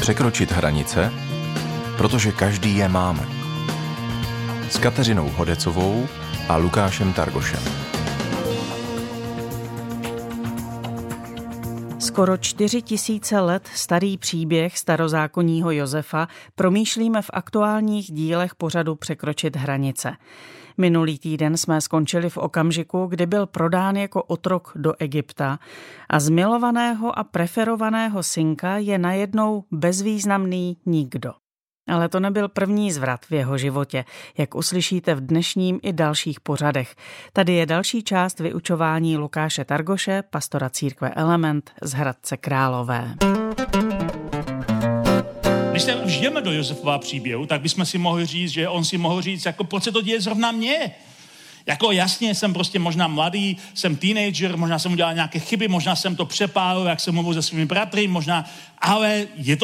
Překročit hranice, protože každý je máme. S Kateřinou Hodecovou a Lukášem Targošem. Skoro 4000 let starý příběh starozákonního Josefa promýšlíme v aktuálních dílech pořadu Překročit hranice. Minulý týden jsme skončili v okamžiku, kdy byl prodán jako otrok do Egypta a z milovaného a preferovaného synka je najednou bezvýznamný nikdo. Ale to nebyl první zvrat v jeho životě, jak uslyšíte v dnešním i dalších pořadech. Tady je další část vyučování Lukáše Targoše, pastora církve Element z Hradce Králové. Když se vžijeme do Josefova příběhu, tak bychom si mohli říct, že on si mohl říct, jako proč se to děje zrovna mně? Jako jasně, jsem prostě možná mladý, jsem teenager, možná jsem udělal nějaké chyby, možná jsem to přepálil, jak jsem mluvil se svými bratry, možná, ale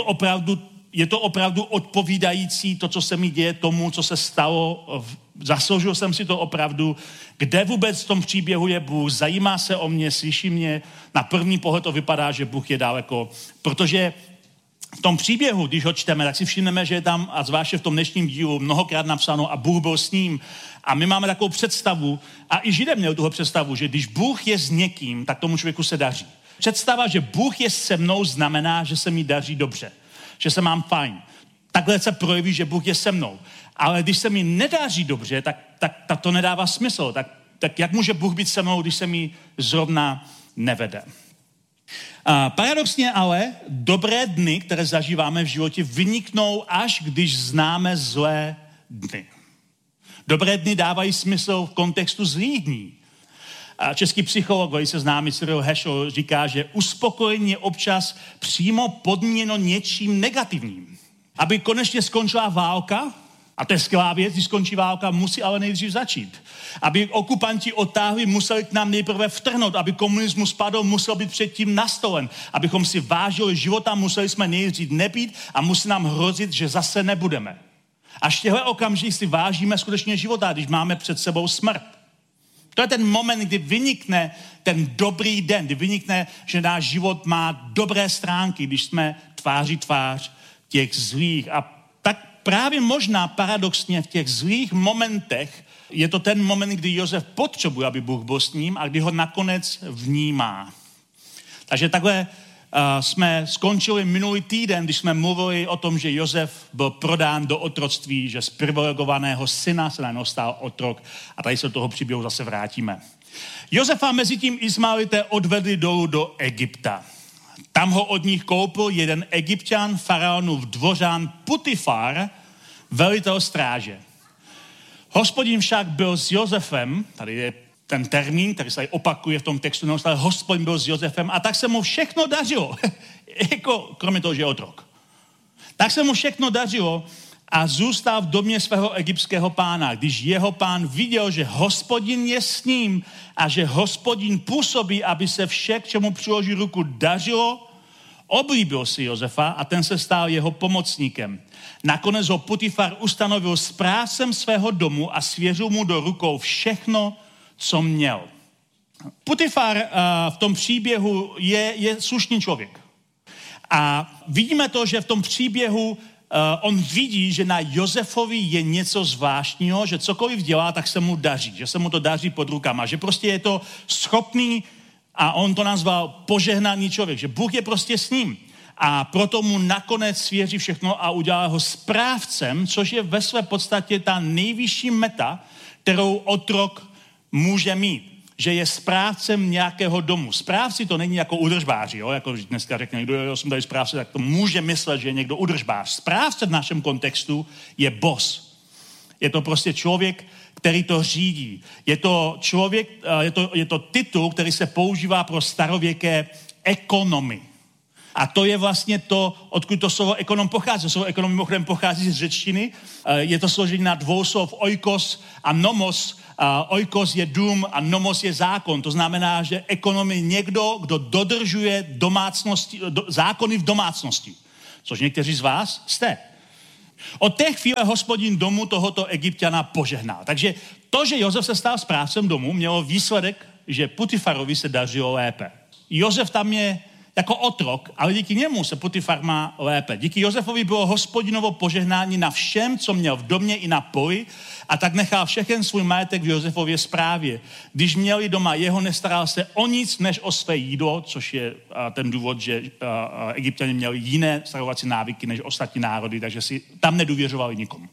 je to opravdu odpovídající to, co se mi děje, tomu, co se stalo. Zasloužil jsem si to opravdu. Kde vůbec v tom příběhu je Bůh? Zajímá se o mě, slyší mě? Na první pohled to vypadá, že Bůh je daleko. Protože v tom příběhu, když ho čteme, tak si všimneme, že je tam, a zvláště v tom dnešním dílu, mnohokrát napsáno a Bůh byl s ním. A my máme takovou představu, a i Židé měli tuhle představu, že když Bůh je s někým, tak tomu člověku se daří. Představa, že Bůh je se mnou, znamená, že se mi daří dobře. Že se mám fajn. Takhle se projeví, že Bůh je se mnou. Ale když se mi nedaří dobře, tak to nedává smysl. Tak jak může Bůh být se mnou, když se mi zrovna nevede? Paradoxně ale dobré dny, které zažíváme v životě, vyniknou až když známe zlé dny. Dobré dny dávají smysl v kontextu zlých dní. Český psycholog, velice známý Cyril Heschel, říká, že uspokojení je občas přímo podmíněno něčím negativním. Aby konečně skončila válka, a to je skvělá věc, když skončí válka, musí ale nejdřív začít. Aby okupanti odtáhli, museli k nám nejprve vtrhnout. Aby komunismus padl, musel být předtím nastolen. Abychom si vážili života, museli jsme nejdřív nebýt a musí nám hrozit, že zase nebudeme. Až v těchto okamžích si vážíme skutečně života, když máme před sebou smrt. To je ten moment, kdy vynikne ten dobrý den, kdy vynikne, že náš život má dobré stránky, když jsme tváří tvář těch zlých. A tak právě možná paradoxně v těch zlých momentech je to ten moment, kdy Josef potřebuje, aby Bůh byl s ním a kdy ho nakonec vnímá. Takže takhle jsme skončili minulý týden, když jsme mluvili o tom, že Josef byl prodán do otroctví, že z privilegovaného syna se najednou stal otrok a tady se do toho příběhu zase vrátíme. Josefa mezi tím Ismaelité odvedli dolů do Egypta. Tam ho od nich koupil jeden Egypťan, faraonův dvořán Putifar, velitel stráže. Hospodin však byl s Josefem, tady je ten termín, který se tady opakuje v tom textu neustále, Hospodin byl s Josefem a tak se mu všechno dařilo. Jako, kromě toho, že je otrok. Tak se mu všechno dařilo a zůstal v domě svého egyptského pána. Když jeho pán viděl, že Hospodin je s ním a že Hospodin působí, aby se vše, k čemu přiloží ruku, dařilo, oblíbil si Josefa a ten se stal jeho pomocníkem. Nakonec ho Putifar ustanovil správcem svého domu a svěřil mu do rukou všechno, co měl. Putifar v tom příběhu je slušný člověk. A vidíme to, že v tom příběhu on vidí, že na Josefovi je něco zvláštního, že cokoliv dělá, tak se mu daří. Že se mu to daří pod rukama. Že prostě je to schopný, a on to nazval požehnaný člověk. Že Bůh je prostě s ním. A proto mu nakonec svěří všechno a udělá ho správcem, což je ve své podstatě ta nejvyšší meta, kterou otrok může mít. Že je správcem nějakého domu. Správci to není jako udržbáři, jo? Jako dneska řekne někdo, já jsem tady správce, tak to může myslet, že je někdo udržbář. Správce v našem kontextu je boss. Je to prostě člověk, který to řídí. Je to člověk, je to titul, který se používá pro starověké ekonomy. A to je vlastně to, odkud to slovo ekonom pochází. To slovo ekonom mimochodem pochází z řečtiny. Je to složení na dvou slov oikos a nomos. Oikos je dům a nomos je zákon. To znamená, že ekonom je někdo, kdo dodržuje zákony v domácnosti. Což někteří z vás jste. Od té chvíle Hospodin domu tohoto Egypťana požehnal. Takže to, že Josef se stal správcem domu, mělo výsledek, že Putifarovi se dařilo lépe. Josef tam je jako otrok, ale díky němu se Potifar má lépe. Díky Josefovi bylo Hospodinovo požehnání na všem, co měl v domě i na poli, a tak nechal všechen svůj majetek v Josefově správě. Když měli doma jeho, nestaral se o nic než o své jídlo, což je ten důvod, že Egypťané měli jiné stravovací návyky než ostatní národy, takže si tam nedůvěřovali nikomu.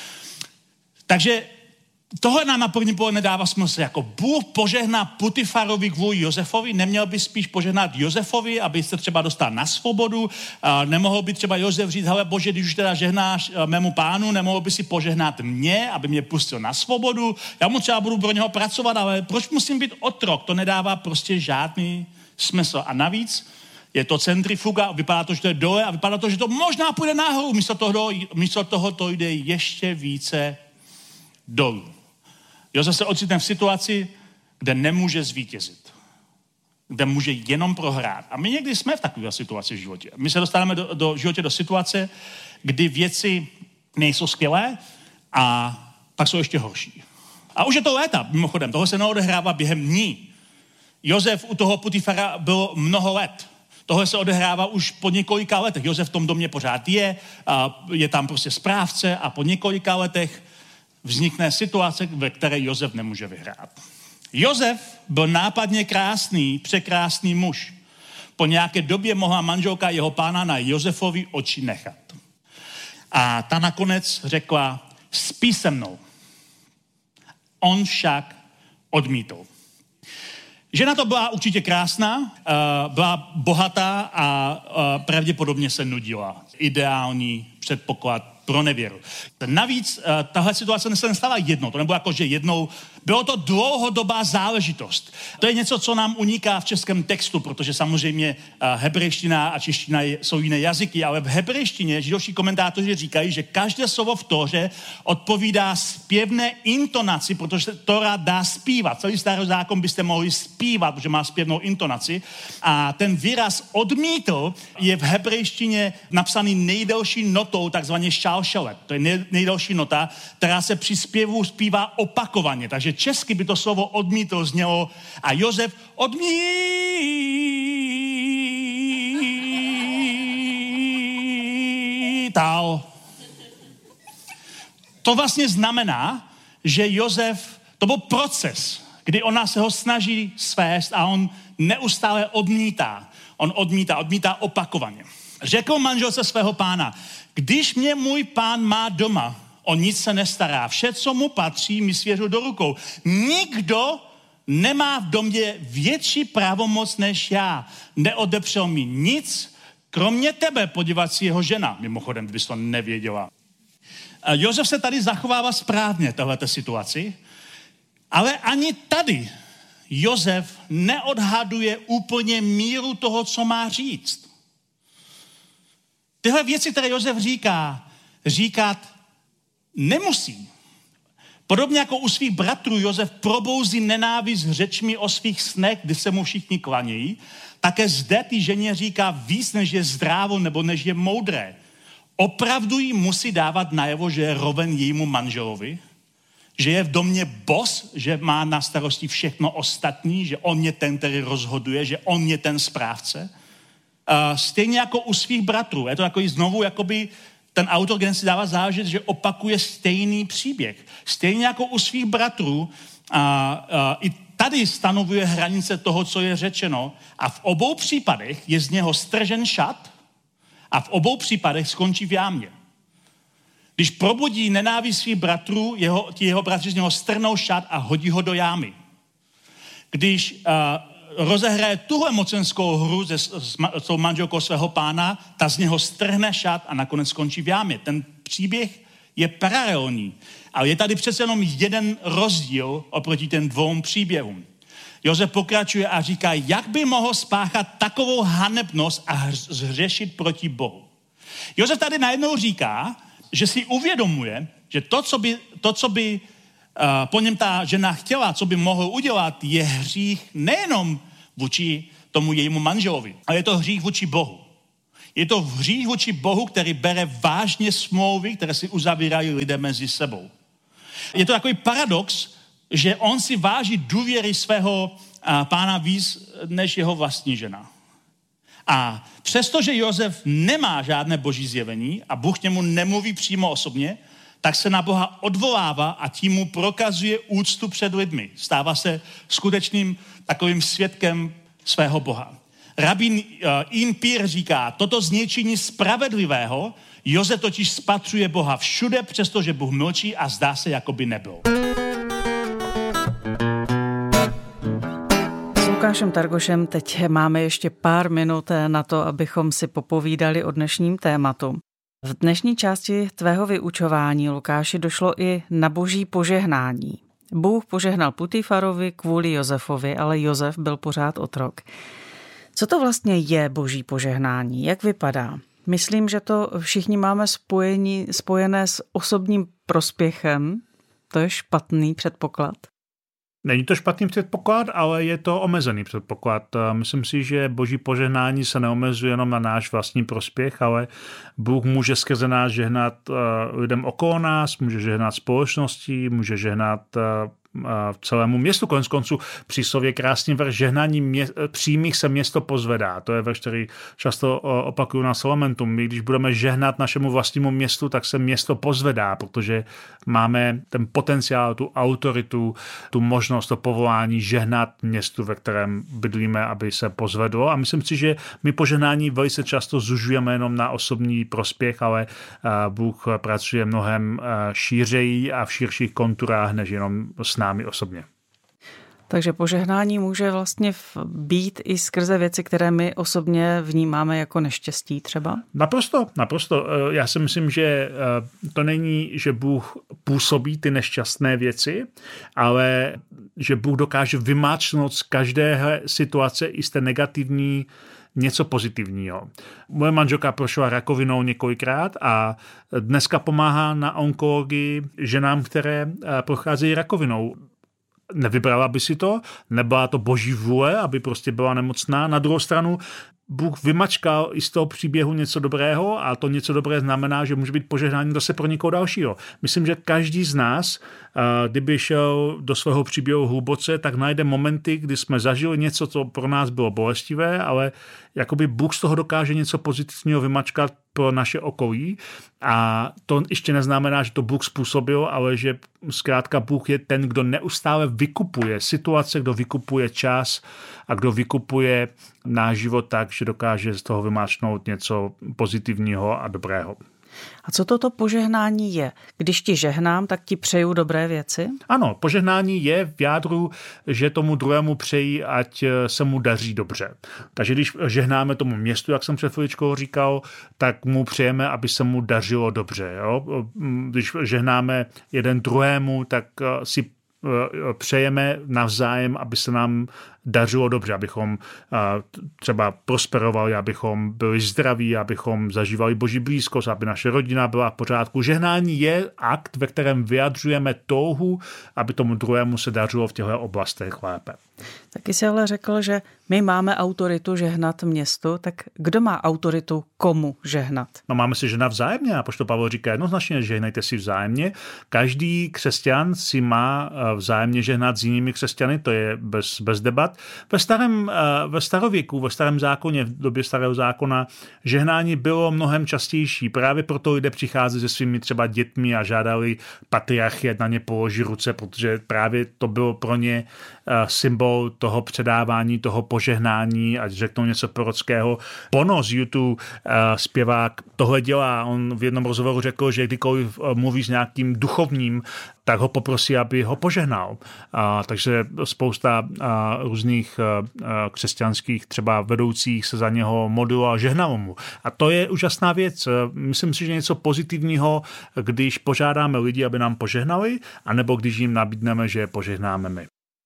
Takže tohle nám na první pohled nedává smysl. Jako Bůh požehná Potifarovi kvůli Josefovi, neměl by spíš požehnat Josefovi, aby se třeba dostal na svobodu, nemohl by třeba Josef říct, hele Bože, když už teda žehnáš mému pánu, nemohl by si požehnat mě, aby mě pustil na svobodu, já mu třeba budu pro něho pracovat, ale proč musím být otrok? To nedává prostě žádný smysl. A navíc je to centrifuga, vypadá to, že to je dole a vypadá to, že to možná půjde nahoru, místo toho to jde ještě více dolů. Josef se ocitne v situaci, kde nemůže zvítězit. Kde může jenom prohrát. A my někdy jsme v takové situaci v životě. My se dostáváme do životě do situace, kdy věci nejsou skvělé a pak jsou ještě horší. A už je to léta, mimochodem. Toho se neodehrává během dní. Josef u toho Potifara bylo mnoho let. Tohle se odehrává už po několika letech. Josef v tom domě pořád je tam prostě správce a po několika letech vznikne situace, ve které Josef nemůže vyhrát. Josef byl nápadně krásný, překrásný muž. Po nějaké době mohla manželka jeho pána na Josefovi oči nechat. A ta nakonec řekla, spí se mnou. On však odmítl. Žena to byla určitě krásná, byla bohatá a pravděpodobně se nudila. Ideální předpoklad pro nevěru. Navíc tahle situace se nestala jednou. To nebylo jako, že jednou. Bylo to dlouhodobá záležitost. To je něco, co nám uniká v českém textu, protože samozřejmě hebrejština a čeština jsou jiné jazyky, ale v hebrejštině židovští komentátoři říkají, že každé slovo v Tóře odpovídá zpěvné intonaci, protože Tóra dá zpívat. Celý starý zákon byste mohli zpívat, protože má zpěvnou intonaci. A ten výraz odmítl je v hebrejštině napsaný nejdelší notou, takzvaně šalšelet. To je nejdelší nota, která se při zpěvu zpívá opakovaně. Takže česky by to slovo odmítl znělo a Josef odmítal. To vlastně znamená, že Josef, to byl proces, kdy ona se ho snaží svést a on neustále odmítá. On odmítá opakovaně. Řekl manželce svého pána, když mě můj pán má doma, o nic se nestará. Vše, co mu patří, mi svěřil do rukou. Nikdo nemá v domě větší pravomoc než já. Neodepřel mi nic, kromě tebe, podívat si jeho žena. Mimochodem, kdybys to nevěděla. A Josef se tady zachovává správně tohleto situaci, ale ani tady Josef neodhaduje úplně míru toho, co má říct. Tyhle věci, které Josef říkat nemusí. Podobně jako u svých bratrů Josef probouzí nenávist řečmi o svých snech, kdy se mu všichni klanějí, také zde ty ženě říká víc, než je zdrávo nebo než je moudré. Opravdu jí musí dávat najevo, že je roven jejímu manželovi, že je v domě boss, že má na starosti všechno ostatní, že on je ten, který rozhoduje, že on je ten správce. Stejně jako u svých bratrů. Je to takový znovu, jakoby ten autor, kde si dává záležet, že opakuje stejný příběh. Stejně jako u svých bratrů, i tady stanovuje hranice toho, co je řečeno, a v obou případech je z něho stržen šat a v obou případech skončí v jámě. Když probudí nenávist svých bratrů, jeho bratři z něho strhnou šat a hodí ho do jámy. Když rozehraje tuhle mocenskou hru s tou manželkou svého pána, ta z něho strhne šat a nakonec skončí v jámě. Ten příběh je paralelní, ale je tady přece jenom jeden rozdíl oproti těm dvou příběhům. Josef pokračuje a říká, jak by mohl spáchat takovou hanebnost a zhřešit proti Bohu. Josef tady najednou říká, že si uvědomuje, že to, co by po něm ta žena chtěla, co by mohl udělat, je hřích nejenom vůči tomu jejímu manželovi, ale je to hřích vůči Bohu. Je to hřích vůči Bohu, který bere vážně smlouvy, které si uzavírají lidé mezi sebou. Je to takový paradox, že on si váží důvěry svého pána víc než jeho vlastní žena. A přestože Josef nemá žádné boží zjevení a Bůh němu nemluví přímo osobně, tak se na Boha odvolává a tím mu prokazuje úctu před lidmi. Stává se skutečným takovým svědkem svého Boha. Rabín Ian Peer říká, toto zněčiní spravedlivého, Josef totiž spatřuje Boha všude, přestože Bůh mlčí a zdá se, jako by nebyl. S Lukášem Targošem teď máme ještě pár minut na to, abychom si popovídali o dnešním tématu. V dnešní části tvého vyučování, Lukáši, došlo i na boží požehnání. Bůh požehnal Putifarovi kvůli Josefovi, ale Josef byl pořád otrok. Co to vlastně je boží požehnání? Jak vypadá? Myslím, že to všichni máme spojené s osobním prospěchem. To je špatný předpoklad. Není to špatný předpoklad, ale je to omezený předpoklad. Myslím si, že boží požehnání se neomezuje jenom na náš vlastní prospěch, ale Bůh může skrze nás žehnat lidem okolo nás, může žehnat společnosti, může žehnat celému městu. Konec konců příslově krásný verš, žehnání přímých se město pozvedá. To je verš, který často opakuju na Salamentu. My, když budeme žehnat našemu vlastnímu městu, tak se město pozvedá, protože máme ten potenciál, tu autoritu, tu možnost, to povolání žehnat městu, ve kterém bydlíme, aby se pozvedlo. A myslím si, že my požehnání velice často zužujeme jenom na osobní prospěch, ale Bůh pracuje mnohem šířeji a v širších konturách, než jenom s námi osobně. Takže požehnání může vlastně být i skrze věci, které my osobně vnímáme jako neštěstí třeba? Naprosto. Já si myslím, že to není, že Bůh působí ty nešťastné věci, ale že Bůh dokáže vymáčknout z každé situace i z té negativní něco pozitivního. Moje manželka prošla rakovinou několikrát a dneska pomáhá na onkologii ženám, které procházejí rakovinou. Nevybrala by si to, nebyla to boží vůle, aby prostě byla nemocná. Na druhou stranu Bůh vymačkal i z toho příběhu něco dobrého a to něco dobré znamená, že může být požehnání zase pro někoho dalšího. Myslím, že každý z nás, kdyby šel do svého příběhu hluboce, tak najde momenty, kdy jsme zažili něco, co pro nás bylo bolestivé, ale jakoby Bůh z toho dokáže něco pozitivního vymačkat pro naše okolí a to ještě neznamená, že to Bůh způsobil, ale že zkrátka Bůh je ten, kdo neustále vykupuje situace, kdo vykupuje čas a kdo vykupuje náš život tak, že dokáže z toho vymáčknout něco pozitivního a dobrého. A co toto požehnání je? Když ti žehnám, tak ti přeju dobré věci? Ano, požehnání je v jádru, že tomu druhému přeji, ať se mu daří dobře. Takže když žehnáme tomu městu, jak jsem před chviličkou říkal, tak mu přejeme, aby se mu dařilo dobře. Jo? Když žehnáme jeden druhému, tak si přejeme navzájem, aby se nám dařilo dobře, abychom třeba prosperovali, abychom byli zdraví, abychom zažívali boží blízkost, aby naše rodina byla v pořádku. Žehnání je akt, ve kterém vyjadřujeme touhu, aby tomu druhému se dařilo v těchto oblastech lépe. Taky si ale řekl, že my máme autoritu žehnat městu, tak kdo má autoritu komu žehnat? No, máme si žehnat vzájemně, apoštol Pavel říká jednoznačně, žehnejte si vzájemně. Každý křesťan si má vzájemně žehnat s jinými křesťany, to je bez debat. Ve starověku, ve starém zákoně, v době starého zákona, žehnání bylo mnohem častější. Právě proto lidé přicházeli se svými třeba dětmi a žádali patriarchy, ať na ně položí ruce, protože právě to bylo pro ně symbol toho předávání, toho požehnání, ať řeknou něco prorockého. Bono z YouTube, zpěvák, tohle dělá. On v jednom rozhovoru řekl, že kdykoliv mluví s nějakým duchovním, tak ho poprosí, aby ho požehnal. Takže spousta různých křesťanských třeba vedoucích se za něho modlilo a žehnalo mu. A to je úžasná věc. Myslím si, že něco pozitivního, když požádáme lidi, aby nám požehnali, anebo když jim nabídneme, že požehnáme my.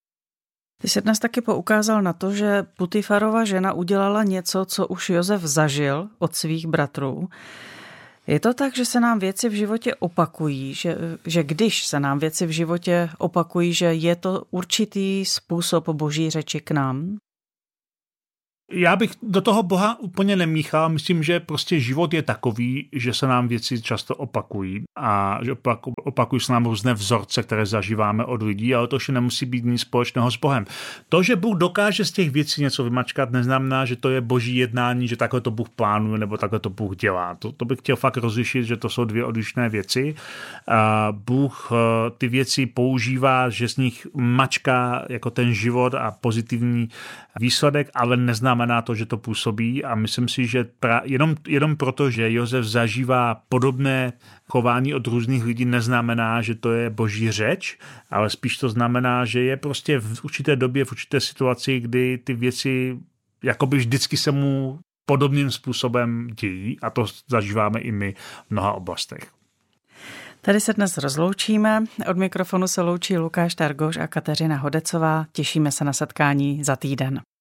Ty jsi dnes taky poukázal na to, že Putifarova žena udělala něco, co už Josef zažil od svých bratrů. Je to tak, že se nám věci v životě opakují, že když se nám věci v životě opakují, že je to určitý způsob boží řeči k nám? Já bych do toho Boha úplně nemíchal. Myslím, že prostě život je takový, že se nám věci často opakují a že opakují se nám různé vzorce, které zažíváme od lidí, ale to už nemusí být nic společného s Bohem. To, že Bůh dokáže z těch věcí něco vymačkat, neznamená, že to je boží jednání, že takhle to Bůh plánuje nebo takhle to Bůh dělá. To bych chtěl fakt rozlišit, že to jsou dvě odlišné věci. Bůh ty věci používá, že z nich mačká jako ten život a pozitivní výsledek, ale neznamená to, že to působí a myslím si, že jenom proto, že Josef zažívá podobné chování od různých lidí, neznamená, že to je boží řeč, ale spíš to znamená, že je prostě v určité době, v určité situaci, kdy ty věci jakoby vždycky se mu podobným způsobem dějí a to zažíváme i my v mnoha oblastech. Tady se dnes rozloučíme. Od mikrofonu se loučí Lukáš Targoš a Kateřina Hodecová. Těšíme se na setkání za týden.